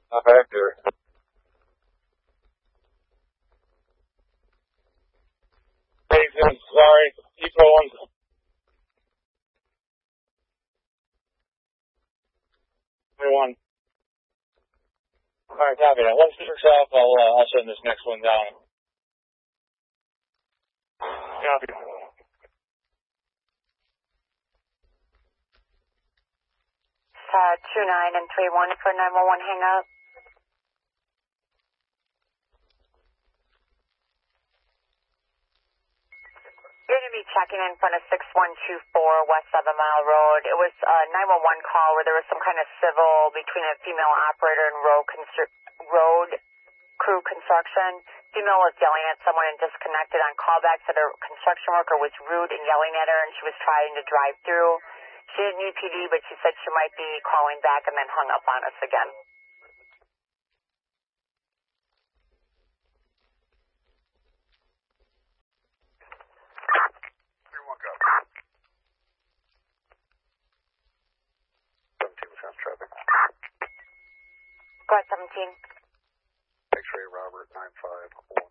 Hector. Jason, sorry. Keep going. Everyone. All right, copy that. Once this is off, I'll send this next one down. Copy. 29 and 31 for 911 hang up. You're going to be checking in front of 6124 West 7 Mile Road. It was a 911 call where there was some kind of civil between a female operator and road crew construction. Female was yelling at someone and disconnected on callback, said her construction worker was rude and yelling at her, and she was trying to drive through. She didn't need PD, but she said she might be calling back and then hung up on us again. Go ahead, 17. X-ray Robert 951.